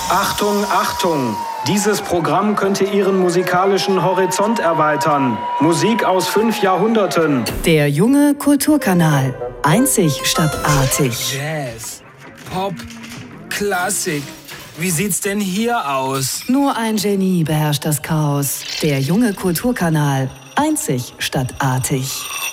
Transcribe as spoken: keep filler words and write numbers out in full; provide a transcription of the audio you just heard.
Achtung, Achtung! Dieses Programm könnte Ihren musikalischen Horizont erweitern. Musik aus fünf Jahrhunderten. Der junge Kulturkanal. Einzig statt artig. Jazz, Pop, Klassik. Wie sieht's denn hier aus? Nur ein Genie beherrscht das Chaos. Der junge Kulturkanal. Einzig statt artig.